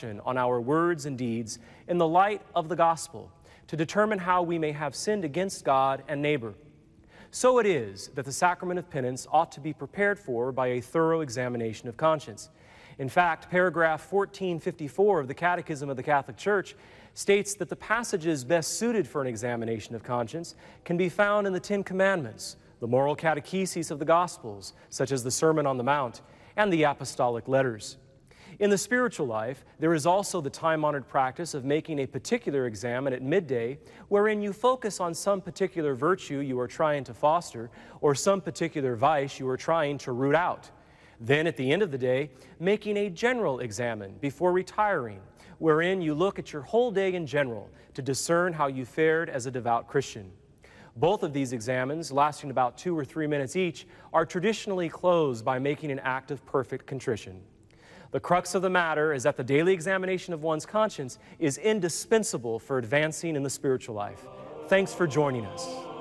reflection on our words and deeds in the light of the gospel to determine how we may have sinned against God and neighbor. So it is that the sacrament of penance ought to be prepared for by a thorough examination of conscience. In fact, paragraph 1454 of the Catechism of the Catholic Church states that the passages best suited for an examination of conscience can be found in the Ten Commandments, the moral catecheses of the Gospels, such as the Sermon on the Mount, and the apostolic letters. In the spiritual life, there is also the time-honored practice of making a particular examen at midday, wherein you focus on some particular virtue you are trying to foster, or some particular vice you are trying to root out. Then, at the end of the day, making a general examen before retiring, wherein you look at your whole day in general to discern how you fared as a devout Christian. Both of these examens, lasting about 2 or 3 minutes each, are traditionally closed by making an act of perfect contrition. The crux of the matter is that the daily examination of one's conscience is indispensable for advancing in the spiritual life. Thanks for joining us.